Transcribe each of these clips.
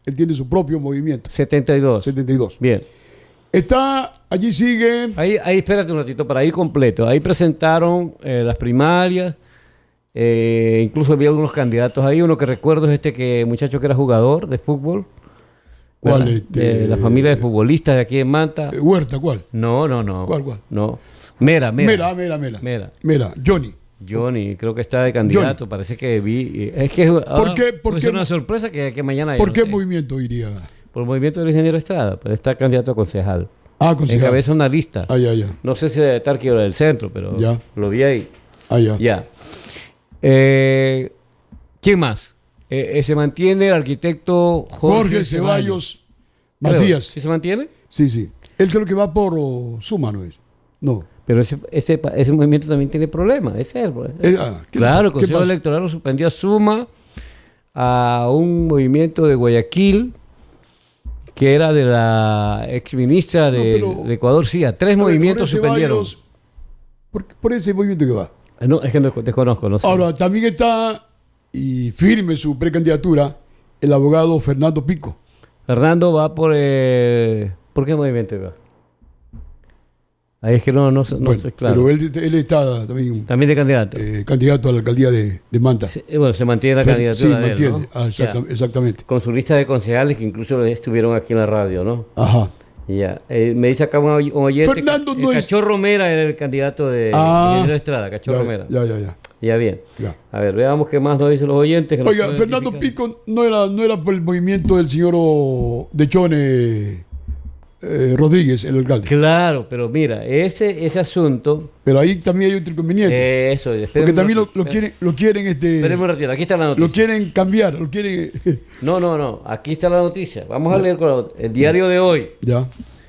Él tiene su propio movimiento. 72. 72. Bien. Allí sigue. Ahí espérate un ratito para ir completo. Ahí presentaron las primarias. Incluso había algunos candidatos ahí. Uno que recuerdo es muchacho que era jugador de fútbol. ¿Cuál? De la familia de futbolistas de aquí en Manta. Huerta, ¿cuál? No. ¿Cuál? No. Mera. Johnny, creo que está de candidato. Parece que vi. Es que ¿Por qué? Es una sorpresa que mañana. ¿Por qué movimiento iría? Por el movimiento del ingeniero Estrada. Pero está candidato a concejal. Concejal. Encabeza una lista. Ya. No sé si de Tarqui o del centro, pero ya. Lo vi ahí. Ya. ¿Quién más? Se mantiene el arquitecto Jorge Ceballos Macías. ¿Sí se mantiene? Sí. Él creo que va por Suma, ¿no es? No. Pero ese movimiento también tiene problemas. Claro, el Consejo Electoral lo suspendió a Suma, a un movimiento de Guayaquil, que era de la exministra de Ecuador. Sí, a 3 movimientos suspendieron. Por ese movimiento que va. No, es que no desconozco. No sé. Ahora, también está y firme su precandidatura el abogado Fernando Pico. Fernando va ¿por qué movimiento va? Ahí es que no soy claro. Pero él está también de candidato. Candidato a la alcaldía de Manta. Sí, se mantiene la candidatura de él, ¿no? Exactamente. Con su lista de concejales que incluso estuvieron aquí en la radio, ¿no? Ajá. Ya. Me dice acá un oyente Fernando que Cachorro Mera era el candidato de Ingeniero Estrada, Cachorro Mera. Ya bien. Ya. A ver, veamos qué más nos dicen los oyentes. Oiga, Fernando Pico no era por el movimiento del señor Dechone Rodríguez, el alcalde. Claro, pero mira, ese asunto. Pero ahí también hay otro inconveniente. Eso, porque también lo quieren. Esperemos un ratito, aquí está la noticia. Lo quieren cambiar, lo quieren. No, aquí está la noticia. Vamos a leer el diario de hoy. Ya.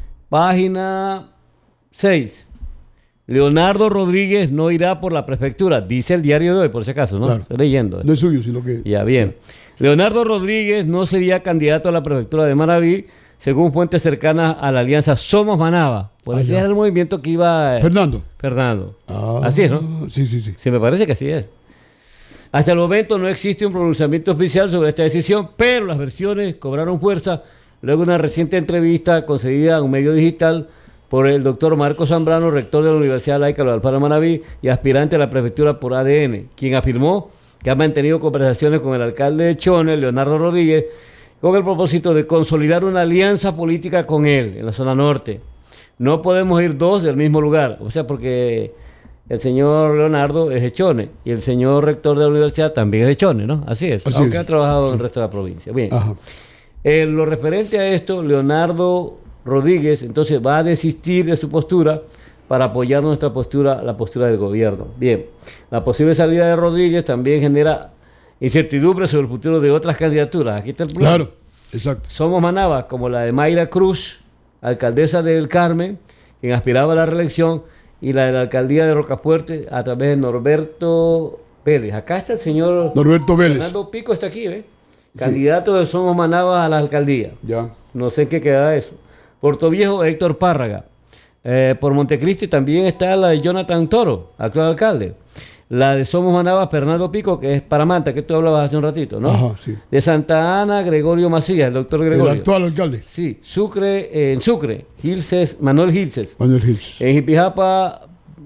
Página 6. Leonardo Rodríguez no irá por la prefectura, dice el diario de hoy, por si acaso, ¿no? Claro. Estoy leyendo. No es suyo, sino que. Ya, bien. Leonardo Rodríguez no sería candidato a la prefectura de Manabí, según fuentes cercanas a la alianza Somos Manaba. Por ese era el movimiento que iba. Fernando. Así es, ¿no? Sí. Sí, me parece que así es. Hasta el momento no existe un pronunciamiento oficial sobre esta decisión, pero las versiones cobraron fuerza luego de una reciente entrevista concedida a un medio digital por el doctor Marco Zambrano, rector de la Universidad Laica de Alfaro Manabí y aspirante a la prefectura por ADN, quien afirmó que ha mantenido conversaciones con el alcalde de Chone, Leonardo Rodríguez, con el propósito de consolidar una alianza política con él en la zona norte. No podemos ir dos del mismo lugar, o sea, porque el señor Leonardo es de Chone y el señor rector de la universidad también es de Chone, ¿no? Así es, aunque ha trabajado en el resto de la provincia. Bien. Lo referente a esto, Leonardo Rodríguez entonces va a desistir de su postura para apoyar nuestra postura, la postura del gobierno. Bien, la posible salida de Rodríguez también genera incertidumbre sobre el futuro de otras candidaturas. Aquí está el problema. Claro, exacto. Somos Manaba, como la de Mayra Cruz, alcaldesa del Carmen, quien aspiraba a la reelección, y la de la alcaldía de Rocafuerte a través de Norberto Vélez. Acá está el señor Norberto Vélez. Fernando Pico está aquí, ¿eh? Candidato de Somos Manaba a la alcaldía. Ya. No sé en qué queda eso. Puerto Viejo, Héctor Párraga. Por Montecristi también está la de Jonathan Toro, actual alcalde. La de Somos Manaba, Fernando Pico, que es para Manta, que tú hablabas hace un ratito, ¿no? Ajá, sí. De Santa Ana, Gregorio Macías, el doctor Gregorio. El actual alcalde. Sí. En Sucre, Manuel Gilces. En Jipijapa,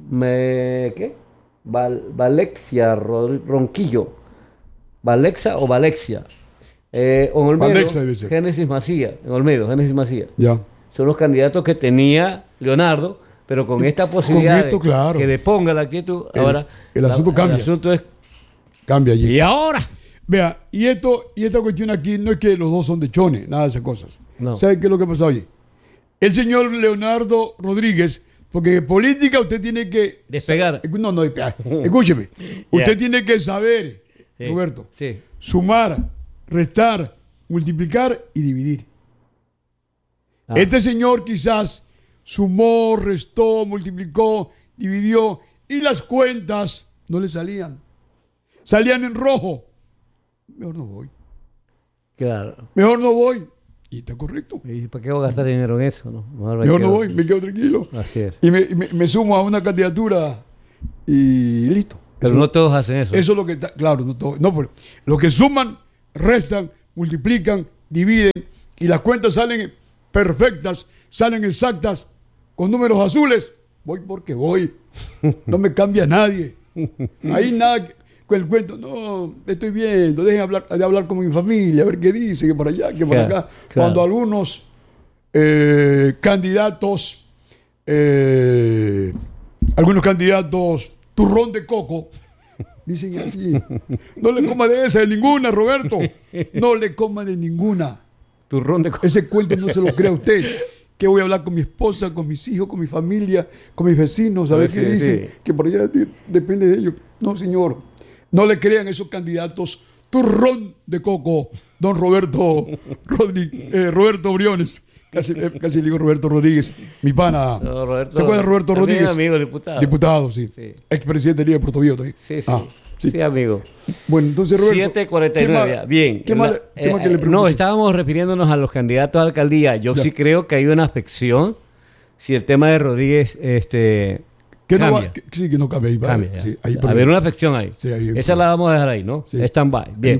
Valexia Ronquillo. Valexa o Valexia. En Olmedo, Valexa, Génesis Macías. En Olmedo, Génesis Macías. Ya. Son los candidatos que tenía Leonardo, pero con esta posibilidad claro, que le ponga la actitud. Ahora el asunto cambia. El asunto es cambia allí. ¿Y ahora? Vea, y esta cuestión aquí no es que los dos son de Chone, nada de esas cosas. No. ¿Sabe qué es lo que pasa hoy? El señor Leonardo Rodríguez, porque en política usted tiene que despegar. No, escúcheme. Usted tiene que saber, Roberto, sumar, restar, multiplicar y dividir. Este señor quizás sumó, restó, multiplicó, dividió y las cuentas no le salían. Salían en rojo. Mejor no voy. Claro. Mejor no voy. Y está correcto. ¿Y para qué voy a gastar dinero en eso? No? Mejor no voy, me quedo tranquilo. Así es. Y me sumo a una candidatura y listo. Pero no todos hacen eso. Eso es lo que está, claro, no todos. No, pero los que suman, restan, multiplican, dividen y las cuentas salen perfectas, salen exactas, con números azules, voy porque voy. No me cambia nadie. Ahí nada con el cuento, no, estoy viendo, dejen de hablar con mi familia, a ver qué dice, que por allá, que por acá. Cuando algunos candidatos, turrón de coco, dicen así, no le coma de esa, de ninguna, Roberto, no le coma de ninguna. Turrón de coco. Ese cuento no se lo crea usted. Que voy a hablar con mi esposa, con mis hijos, con mi familia, con mis vecinos, a ver qué dicen, que por allá depende de ellos. No, señor, no le crean esos candidatos turrón de coco, don Roberto Briones. Casi le digo Roberto Rodríguez, mi pana. No, ¿Se acuerda de Roberto Rodríguez? Amigo, diputado. Diputado, sí. Expresidente de Liga de Puerto Viejo también. Sí, amigo. Bueno, entonces, Roberto. 7:49. Bien. ¿Qué más que le pregunto? No, estábamos refiriéndonos a los candidatos a la alcaldía. Yo sí creo que hay una afección si el tema de Rodríguez cambia. Que no cambia. Cambia, sí, a ver, una afección ahí. Sí, esa la vamos a dejar ahí, ¿no? Sí. Stand-by. Bien.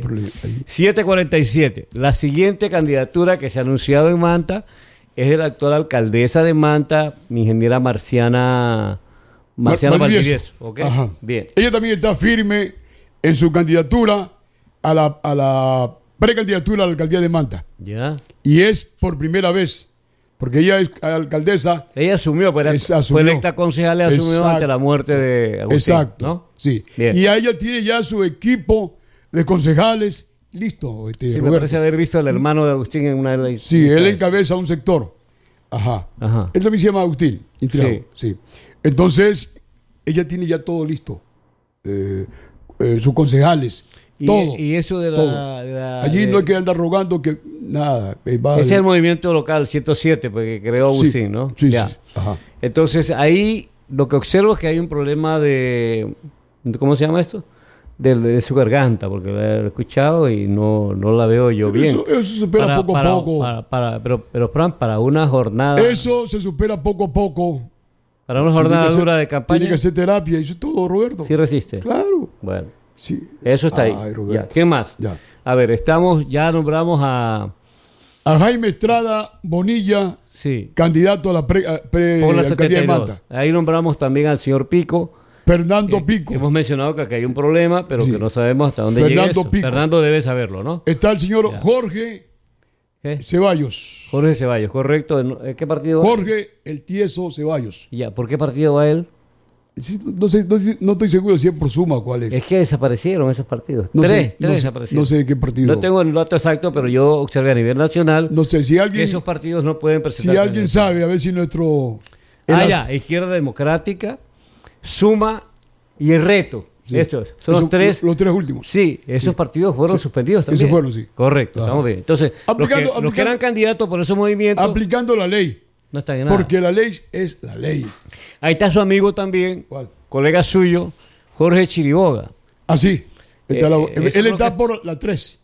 7:47. La siguiente candidatura que se ha anunciado en Manta es de la actual alcaldesa de Manta, mi ingeniera Marciana Valdivieso. ¿Okay? Bien. Ella también está firme en su candidatura a la precandidatura a la alcaldía de Manta. Ya. Y es por primera vez, porque ella es alcaldesa. Ella asumió, fue electa concejal y asumió ante la muerte de Agustín. Exacto. ¿No? Sí. Bien. Y ella tiene ya su equipo de concejales listo. Sí, Roberto. Me parece haber visto al hermano de Agustín en una de las... Sí, él encabeza un sector. Ajá. Él también se llama Agustín. Sí. Entonces, ella tiene ya todo listo. Sus concejales. Todo. Y eso de la... Allí no hay que andar rogando que nada. Ese es el movimiento local 107, porque creó Agustín, ¿no? Sí, ya. Sí. Ajá. Entonces, ahí lo que observo es que hay un problema de... ¿Cómo se llama esto? De su garganta, porque la he escuchado y no la veo yo bien. Eso se supera poco a poco. Pero Fran, para una jornada... Eso se supera poco a poco. Para una jornada dura de campaña... Tiene que hacer terapia, eso es todo, Roberto. ¿Sí resiste? Claro. Bueno, sí. Eso está ahí. Ya. ¿Qué más? Ya. A ver, ya nombramos a Jaime Estrada Bonilla, candidato a la alcaldía de Manta. Ahí nombramos también al señor Pico. Fernando Pico. Hemos mencionado que aquí hay un problema, pero que no sabemos hasta dónde llega eso. Pico. Fernando debe saberlo, ¿no? Está el señor Jorge Ceballos. Jorge Ceballos, correcto. ¿En qué partido va? Jorge el Tieso Ceballos. Ya, ¿por qué partido va él? No estoy seguro si es por suma o cuál es. Es que desaparecieron esos partidos. Tres desaparecieron. No sé de qué partido. No tengo el dato exacto, pero yo observé a nivel nacional que esos partidos no pueden presentar. Si alguien sabe, a ver si nuestro... Izquierda Democrática, Suma y el Reto. Sí. Estos son los tres últimos. Sí, esos partidos fueron suspendidos también. Esos fueron, sí. Correcto, estamos bien. Entonces, los que eran candidatos por esos movimientos... Aplicando la ley. No está en nada. Porque la ley es la ley. Ahí está su amigo también, ¿cuál? Colega suyo, Jorge Chiriboga. Ah, sí. Él está por la 3.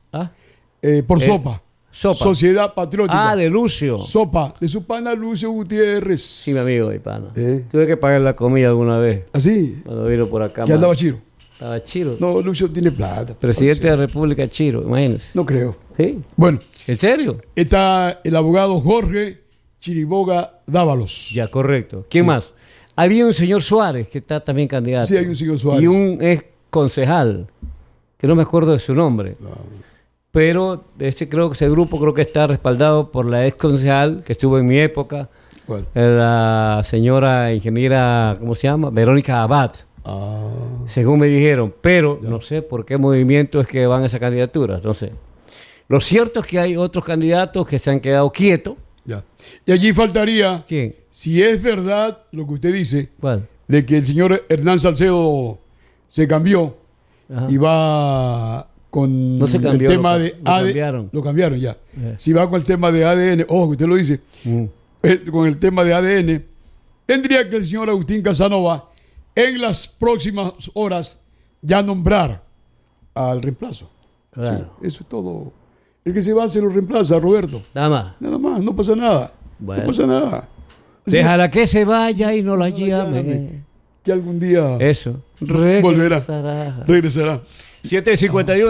Por Sopa. Sociedad Patriótica. De Lucio. Sopa, de su pana Lucio Gutiérrez. Sí, mi amigo, mi pana. Tuve que pagar la comida alguna vez. ¿Ah, sí? Cuando vino por acá. ¿Que andaba Chiro? Estaba Chiro. No, Lucio tiene plata. Presidente de la República Chiro, imagínense. No creo. Sí. Bueno. ¿En serio? Está el abogado Jorge Chiriboga Dávalos. Ya, correcto. ¿Quién más? Había un señor Suárez que está también candidato. Sí, hay un señor Suárez. Y un ex concejal, que no me acuerdo de su nombre. Claro. Pero creo que ese grupo está respaldado por la ex concejal que estuvo en mi época. ¿Cuál? La señora ingeniera, ¿cómo se llama? Verónica Abad. Según me dijeron. Pero no sé por qué movimiento es que van a esa candidatura. No sé. Lo cierto es que hay otros candidatos que se han quedado quietos. Ya. Y allí faltaría... ¿Quién? Si es verdad lo que usted dice, ¿cuál? De que el señor Hernán Salcedo se cambió y va con el tema de ADN. Lo cambiaron ya. Si va con el tema de ADN, ojo, usted lo dice, con el tema de ADN, tendría que el señor Agustín Casanova en las próximas horas ya nombrar al reemplazo. Claro. Sí, eso es todo. El que se va se lo reemplaza, Roberto. Nada más, no pasa nada. Bueno. No pasa nada. Déjala que se vaya y no la llame. Que algún día regresará. 7:51.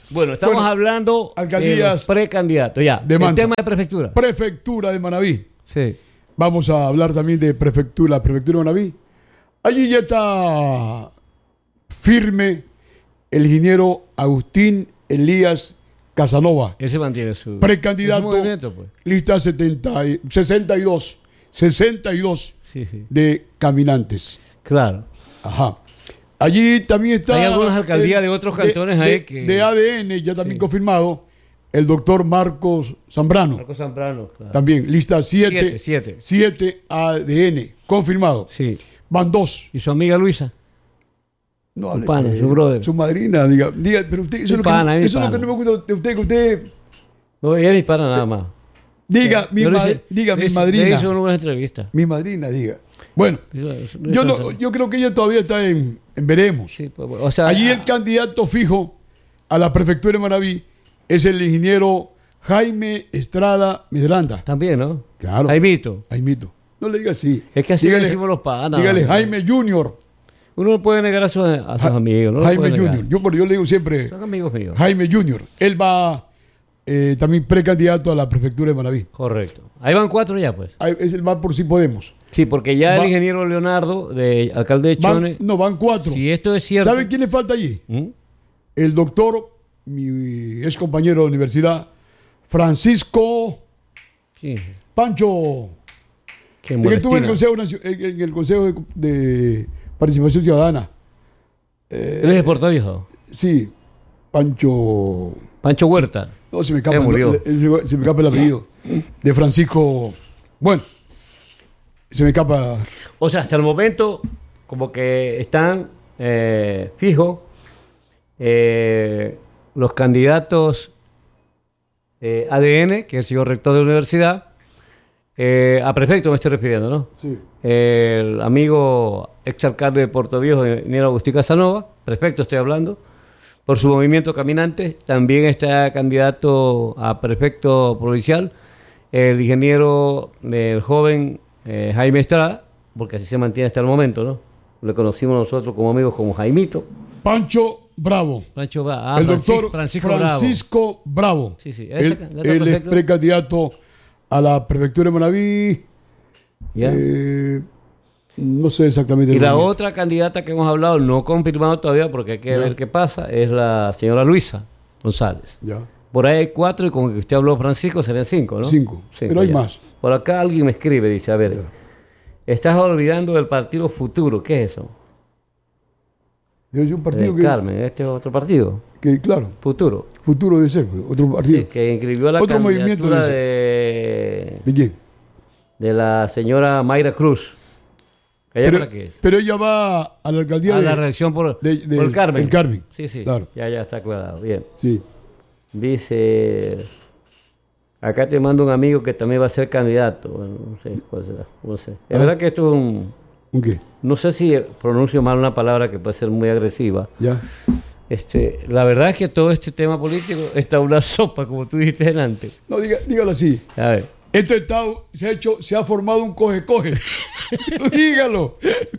Bueno, estamos hablando alcaldías de precandidatos. Ya, de Manta. El tema de prefectura. Prefectura de Manabí. Sí. Vamos a hablar también de la prefectura de Manabí. Allí ya está firme el ingeniero Agustín Elías Casanova. Ese mantiene su precandidato, pues. Lista 62 sí. de caminantes. Claro. Ajá. Allí también está... Hay algunas alcaldías de otros cantones de ADN, ya también confirmado, el doctor Marcos Zambrano. Marcos Zambrano, claro. También, lista 7 ADN, confirmado. Sí. Van 2. ¿Y su amiga Luisa? No, su pana, su brother. Su madrina, diga, pero usted, eso es lo que no me gusta de usted, que usted... No, ella es mi pana nada más. Diga, mi madrina. Le hizo una entrevista. Mi madrina, diga. Bueno, yo creo que ella todavía está en veremos. Sí, pues, o sea, allí el candidato fijo a la prefectura de Manabí es el ingeniero Jaime Estrada Medranda. También, ¿no? Claro. Jaimito. No le diga así. Es que así le decimos los panas. Dígale Jaime Junior. Uno no puede negar a sus amigos, ¿no? Jaime Junior. Yo le digo siempre. Son amigos míos. Jaime Junior. Él va también precandidato a la prefectura de Manabí. Correcto. Ahí van 4 ya, pues. Él va por Si Podemos. Sí, porque ya el ingeniero Leonardo, alcalde de Chone... Van 4. Si esto es cierto... ¿Sabe quién le falta allí? El doctor, mi ex compañero de la universidad, Francisco Pancho, que estuvo en el Consejo de Participación Ciudadana. ¿Él es de Puerto Viejo? Sí, Pancho Huerta. No, se me escapa el apellido. De Francisco. Bueno, se me escapa. O sea, hasta el momento, como que están fijos los candidatos ADN, que es el señor rector de la universidad, a prefecto me estoy refiriendo, ¿no? Sí. El amigo exalcalde de Puerto Viejo, ingeniero Agustín Casanova, prefecto estoy hablando, por su movimiento caminante. También está candidato a prefecto provincial el ingeniero, el joven Jaime Estrada, porque así se mantiene hasta el momento, ¿no? Le conocimos nosotros como amigos como Jaimito. Pancho Bravo. El doctor Francisco Bravo. Sí. Él es precandidato a la prefectura de Manabí. No sé exactamente. Y la otra candidata que hemos hablado, no confirmado todavía porque hay que ver qué pasa, es la señora Luisa González. Ya. Por ahí hay 4 y con que usted habló, Francisco, serían 5, ¿no? 5, pero hay más. Por acá alguien me escribe, dice, a ver, estás olvidando del partido Futuro, ¿qué es eso? Un partido Carmen, este es otro partido. Claro. Futuro debe ser, otro partido. Sí, que inscribió a la otro movimiento ¿De quién? De la señora Mayra Cruz. Pero ella va a la alcaldía a la reelección por el Carmen. El Carmen. Sí. Claro. Ya está aclarado. Bien. Sí. Dice, acá te mando un amigo que también va a ser candidato. Bueno, no sé cuál será. No sé. Es verdad que esto es ¿Un qué? No sé si pronuncio mal una palabra que puede ser muy agresiva. Ya. La verdad es que todo este tema político está una sopa, como tú dijiste delante. No, dígalo así. A ver. Este Estado se ha formado un coge-coge. Dígalo.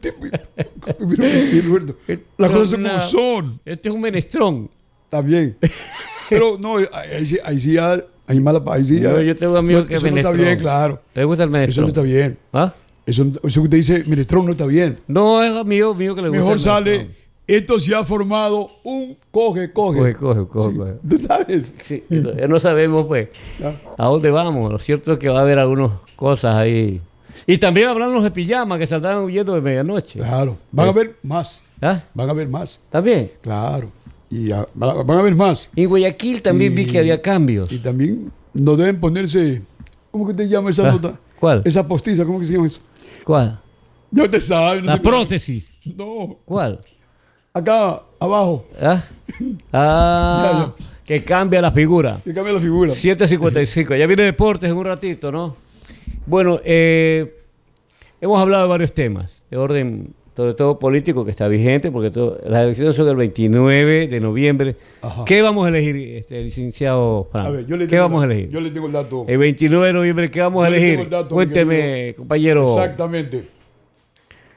Las cosas son como son. Este es un menestrón. También. Pero no, ahí sí ya hay mala paz. No, yo tengo amigos que eso no está bien, claro. ¿Le gusta el menestrón? Eso no está bien. ¿Ah? Eso que usted dice, menestrón no está bien. No, es amigo mío que le gusta. Mejor sale, esto se ha formado un coge-coge. Coge. ¿Tú sabes? Sí, ya no sabemos, pues, a dónde vamos. Lo cierto es que va a haber algunas cosas ahí. Y también habrán los de pijama que saltaban huyendo de medianoche. Claro. Van a haber más. ¿Ah? Van a haber más. ¿También? Claro. Y van a haber más. En Guayaquil también vi que había cambios. Y también no deben ponerse... ¿Cómo que te llama esa nota? ¿Cuál? Esa postiza, ¿cómo que se llama eso? ¿Cuál? Ya te sabes. La prótesis. No. ¿Cuál? Acá, abajo. Ya. Que cambia la figura. 7:55. Ya viene deportes en un ratito, ¿no? Bueno, hemos hablado de varios temas, de orden, sobre todo político, que está vigente, porque las elecciones son el 29 de noviembre. Ajá. ¿Qué vamos a elegir, licenciado Fran? A ver, ¿Qué vamos a elegir? Yo le tengo el dato. El 29 de noviembre, ¿qué vamos a elegir? Cuénteme, compañero. Exactamente.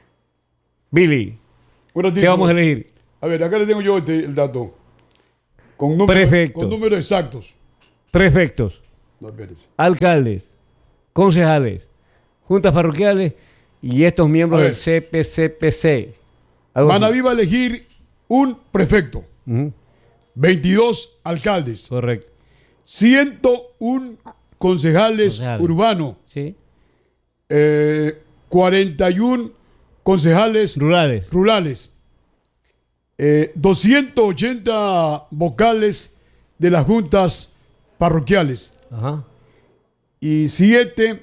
Billy, ¿qué vamos a elegir? A ver, acá le tengo yo el dato. Con números exactos. Prefectos, alcaldes, concejales, juntas parroquiales y estos miembros del CPCPC. Manaví va a elegir un prefecto, 22 alcaldes, correcto, 101 concejales urbanos, sí. 41 concejales rurales, 280 vocales de las juntas parroquiales. Ajá. Y 7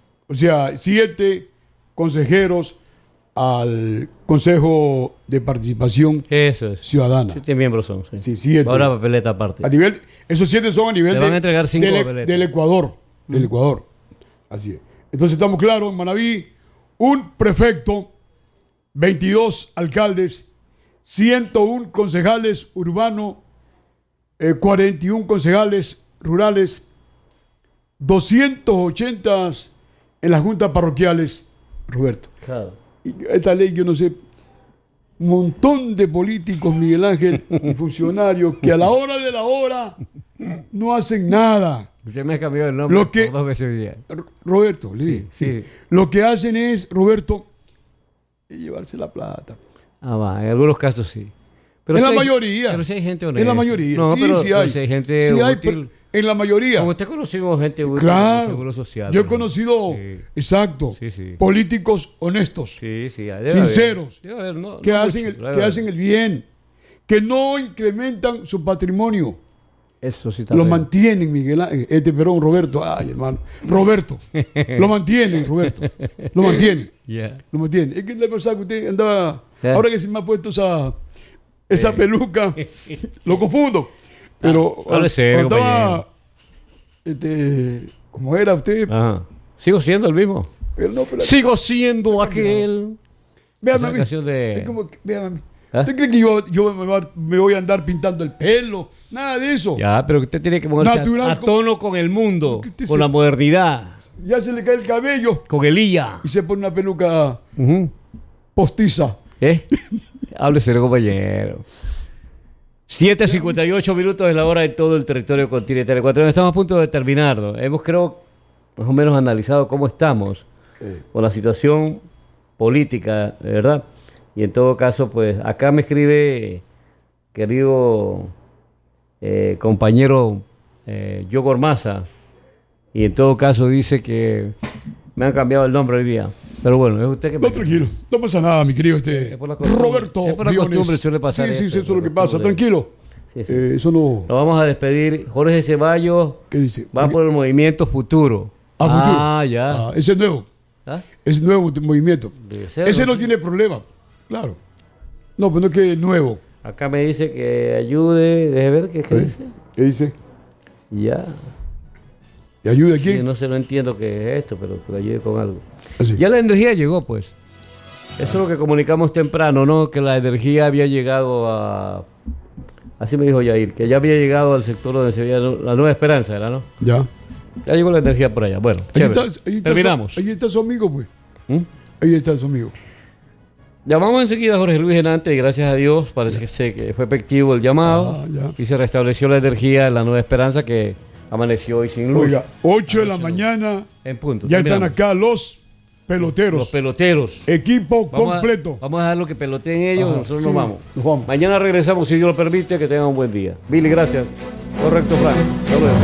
consejeros al Consejo de Participación Ciudadana. 7 miembros son. Sí. Sí, 7. Ahora papeleta aparte. Esos 7 son a nivel van a entregar 5 del Ecuador. Del Ecuador. Así es. Entonces estamos claros, en Manaví, un prefecto, 22 alcaldes, 101 concejales urbanos, 41 concejales rurales, 280 en las juntas parroquiales, Roberto. Claro. Y esta ley, yo no sé, un montón de políticos, Miguel Ángel, y funcionarios que a la hora de la hora no hacen nada. Usted me ha cambiado el nombre por 2 veces hoy día. Roberto, sí. Lo que hacen es, Roberto, llevarse la plata. En algunos casos sí. Pero en la mayoría. Pero si hay gente honesta. En la mayoría. No, sí, pero sí hay. Si hay gente útil. En la mayoría. Como usted conocido gente útil claro. en el Seguro Social. Yo he conocido, exacto, políticos honestos, sinceros, que hacen el bien, que no incrementan su patrimonio. Eso sí lo mantienen, Miguel Ángel, Roberto. Ay, hermano. Roberto. Lo mantienen, Roberto. Lo mantienen. Lo mantienen. Es que la verdad que usted andaba. Ahora que se me ha puesto esa peluca, lo confundo. Pero estaba. ¿Cómo era usted? Ajá. Sigo siendo el mismo. Pero sigo siendo aquel. Véame a mí. Es como, véame a mí. ¿Usted cree que yo me voy a andar pintando el pelo? Nada de eso. Ya, pero usted tiene que ponerse a tono con el mundo, con la modernidad. Ya se le cae el cabello. Con el IA. Y se pone una peluca postiza. Háblese, compañero. 7:58 minutos es la hora de todo el territorio continental ecuatoriano. Estamos a punto de terminar, ¿no? Hemos, creo, más o menos analizado cómo estamos con la situación política, ¿verdad? Y en todo caso, pues acá me escribe, querido compañero Yogor Maza, y en todo caso dice que me han cambiado el nombre hoy día. Pero bueno, es usted que me... No, tranquilo, no pasa nada, mi querido Roberto. Es por la costumbre, suele pasar. Sí, eso es lo que pasa, tranquilo. Sí. Eso no... Lo vamos a despedir. Jorge Ceballos. ¿Qué dice? Va por el movimiento Futuro. Futuro. Ya. Ese es nuevo. Es nuevo movimiento. Ese no tiene problema. Claro. No, pero no es que es nuevo. Acá me dice que ayude. Deje ver qué dice. ¿Qué dice? Ya. ¿Y ayuda a quién? Sí, no sé, no entiendo qué es esto, pero que ayude con algo. Así. Ya la energía llegó, pues. Eso es lo que comunicamos temprano, ¿no? Que la energía había llegado a... Así me dijo Yair, que ya había llegado al sector donde se veía la Nueva Esperanza, ¿era, no? Ya. Ya llegó la energía por allá. Bueno, terminamos. Ahí está su amigo, pues. Ahí está su amigo. Llamamos enseguida a Jorge Luis Genante y gracias a Dios parece que fue efectivo el llamado y se restableció la energía en la Nueva Esperanza que amaneció hoy sin luz. Oiga, 8 de la mañana. En punto. Ya están acá los peloteros. Los peloteros. Equipo completo. Vamos a dejar lo que peloteen ellos, nosotros nos vamos. Mañana regresamos, si Dios lo permite, que tengan un buen día. Billy, gracias. Correcto, Frank. Hasta luego.